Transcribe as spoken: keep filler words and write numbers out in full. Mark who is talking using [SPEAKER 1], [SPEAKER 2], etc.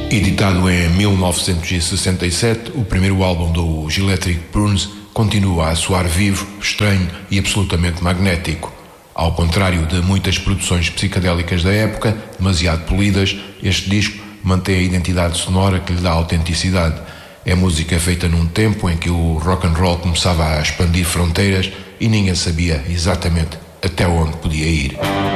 [SPEAKER 1] Editado em mil novecentos e sessenta e sete, o primeiro álbum dos Electric Prunes continua a soar vivo, estranho e absolutamente magnético. Ao contrário de muitas produções psicadélicas da época, demasiado polidas, este disco mantém a identidade sonora que lhe dá autenticidade. É música feita num tempo em que o rock and roll começava a expandir fronteiras e ninguém sabia exatamente até onde podia ir.